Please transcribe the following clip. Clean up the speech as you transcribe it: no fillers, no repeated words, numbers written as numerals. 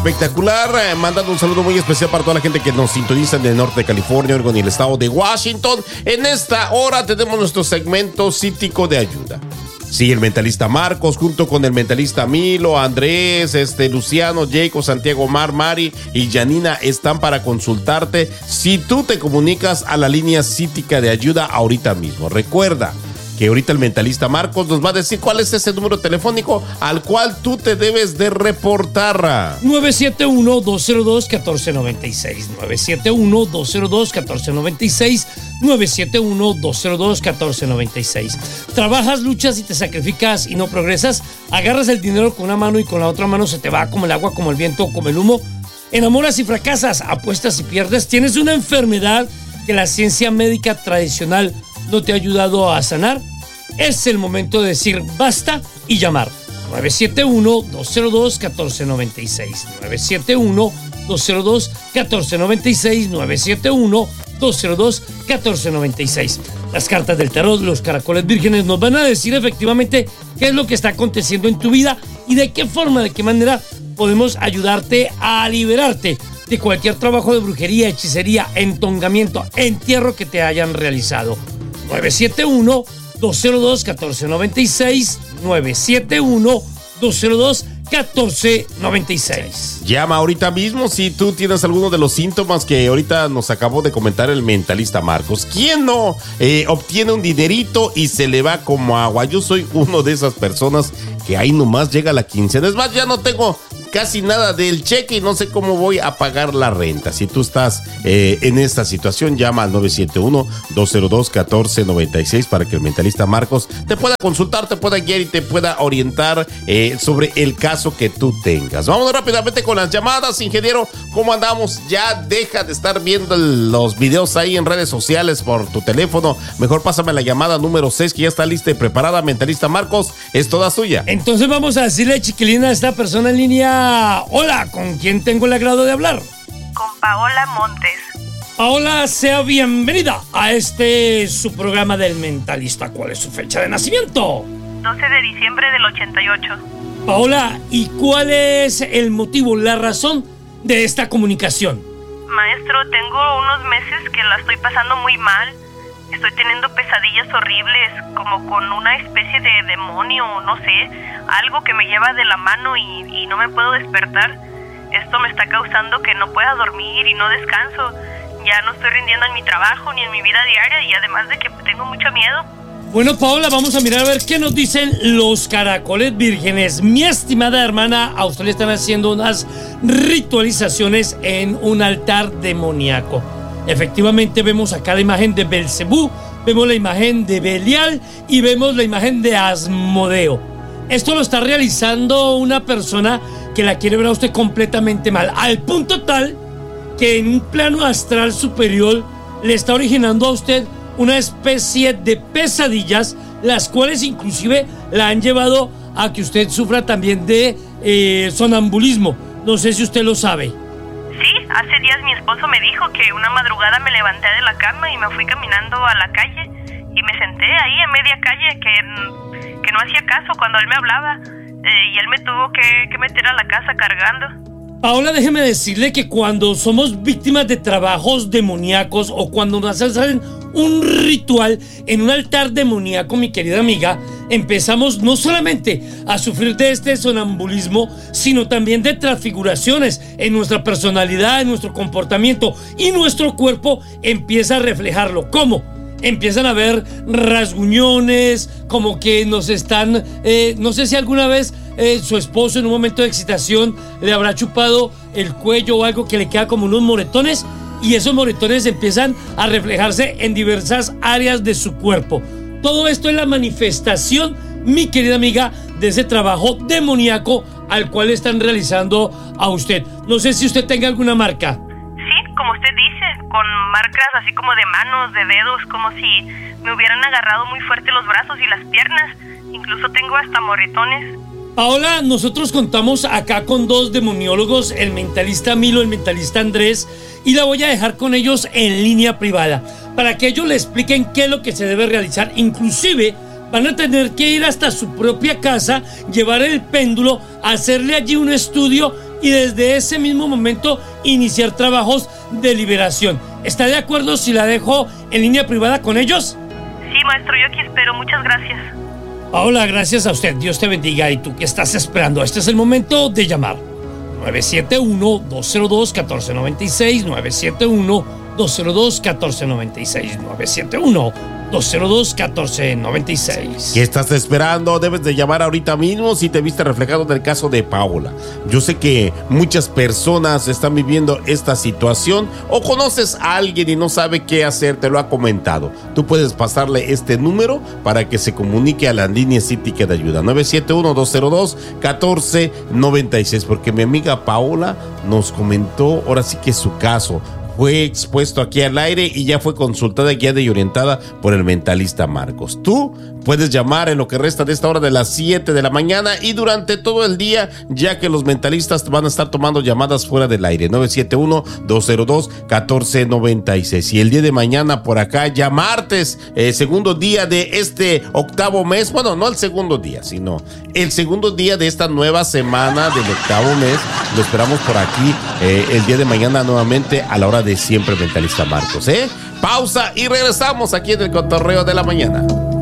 espectacular. Mandando un saludo muy especial para toda la gente que nos sintoniza en el norte de California, Oregon y el estado de Washington. En esta hora tenemos nuestro segmento Cítico de Ayuda. Sí, el mentalista Marcos, junto con el mentalista Milo, Andrés, Luciano, Jacob, Santiago, Mari y Janina están para consultarte si tú te comunicas a la línea Cítica de Ayuda ahorita mismo. Recuerda que ahorita el mentalista Marcos nos va a decir cuál es ese número telefónico al cual tú te debes de reportar. 971-202-1496, 971-202-1496, 971-202-1496. Trabajas, luchas y te sacrificas y no progresas, agarras el dinero con una mano y con la otra mano se te va como el agua, como el viento, como el humo. Enamoras y fracasas, apuestas y pierdes. Tienes una enfermedad que la ciencia médica tradicional no te ha ayudado a sanar. Es el momento de decir basta y llamar. 971-202-1496, 971-202-1496, 971-202-1496. Las cartas del tarot, los caracoles vírgenes nos van a decir efectivamente qué es lo que está aconteciendo en tu vida y de qué forma, de qué manera podemos ayudarte a liberarte de cualquier trabajo de brujería, hechicería, entongamiento, entierro que te hayan realizado. 971-202-1496, 971-202-1496. Llama ahorita mismo si tú tienes alguno de los síntomas que ahorita nos acabó de comentar el mentalista Marcos. ¿Quién no obtiene un dinerito y se le va como agua? Yo soy uno de esas personas que ahí nomás llega la quincena. Es más, ya no tengo casi nada del cheque y no sé cómo voy a pagar la renta. Si tú estás en esta situación, llama al 971-202-1496 para que el mentalista Marcos te pueda consultar, te pueda guiar y te pueda orientar sobre el caso que tú tengas. Vamos rápidamente con las llamadas. Ingeniero, ¿cómo andamos? Ya deja de estar viendo los videos ahí en redes sociales por tu teléfono. Mejor pásame la llamada número 6 que ya está lista y preparada. Mentalista Marcos, es toda suya. Entonces vamos a decirle, chiquilina, a esta persona en línea. Hola, ¿con quién tengo el agrado de hablar? Con Paola Montes. Paola, sea bienvenida a su programa del mentalista. ¿Cuál es su fecha de nacimiento? 12 de diciembre del 88. Paola, ¿y cuál es el motivo, la razón de esta comunicación? Maestro, tengo unos meses que la estoy pasando muy mal. Estoy teniendo pesadillas horribles, como con una especie de demonio, no sé, algo que me lleva de la mano y no me puedo despertar. Esto me está causando que no pueda dormir y no descanso. Ya no estoy rindiendo en mi trabajo ni en mi vida diaria y además de que tengo mucho miedo. Bueno, Paola, vamos a mirar a ver qué nos dicen los caracoles vírgenes. Mi estimada hermana, a usted le están haciendo unas ritualizaciones en un altar demoníaco. Efectivamente vemos acá la imagen de Belcebú, vemos la imagen de Belial y vemos la imagen de Asmodeo. Esto lo está realizando una persona que la quiere ver a usted completamente mal, al punto tal que en un plano astral superior le está originando a usted una especie de pesadillas, las cuales inclusive la han llevado a que usted sufra también de sonambulismo. No sé si usted lo sabe. Sí, hace días mi esposo me dijo que una madrugada me levanté de la cama y me fui caminando a la calle y me senté ahí en media calle que no hacía caso cuando él me hablaba y él me tuvo que meter a la casa cargando. Paola, déjeme decirle que cuando somos víctimas de trabajos demoníacos o cuando nos hacen un ritual en un altar demoníaco, mi querida amiga, empezamos no solamente a sufrir de este sonambulismo, sino también de transfiguraciones en nuestra personalidad, en nuestro comportamiento, y nuestro cuerpo empieza a reflejarlo. ¿Cómo? Empiezan a haber rasguñones, como que nos están, no sé si alguna vez su esposo en un momento de excitación le habrá chupado el cuello o algo que le queda como unos moretones, y esos moretones empiezan a reflejarse en diversas áreas de su cuerpo. Todo esto es la manifestación, mi querida amiga, de ese trabajo demoníaco al cual están realizando a usted. No sé si usted tenga alguna marca. Sí, como usted dice, con marcas así como de manos, de dedos, como si me hubieran agarrado muy fuerte los brazos y las piernas. Incluso tengo hasta moretones. Paola, nosotros contamos acá con dos demoniólogos, el mentalista Milo, el mentalista Andrés, y la voy a dejar con ellos en línea privada para que ellos le expliquen qué es lo que se debe realizar. Inclusive van a tener que ir hasta su propia casa, llevar el péndulo, hacerle allí un estudio y desde ese mismo momento iniciar trabajos de liberación. ¿Está de acuerdo si la dejo en línea privada con ellos? Sí, maestro, yo aquí espero. Muchas gracias. Paola, gracias a usted. Dios te bendiga. ¿Y tú qué estás esperando? Este es el momento de llamar. 971-202-1496, 971-202-1496, 971-202-1496. ¿Qué estás esperando? Debes de llamar ahorita mismo si te viste reflejado en el caso de Paola. Yo sé que muchas personas están viviendo esta situación o conoces a alguien y no sabe qué hacer, te lo ha comentado. Tú puedes pasarle este número para que se comunique a la línea cítica de ayuda, 971-202-1496, porque mi amiga Paola nos comentó ahora sí que su caso fue expuesto aquí al aire y ya fue consultada, guiada y orientada por el mentalista Marcos. Tú puedes llamar en lo que resta de esta hora de las 7 de la mañana y durante todo el día, ya que los mentalistas van a estar tomando llamadas fuera del aire. 971-202-1496. Y el día de mañana por acá, ya martes, segundo día de este octavo mes, bueno, no el segundo día, sino el segundo día de esta nueva semana del octavo mes, lo esperamos por aquí el día de mañana nuevamente a la hora de siempre, mentalista Marcos. Pausa y regresamos aquí en el Cotorreo de la Mañana.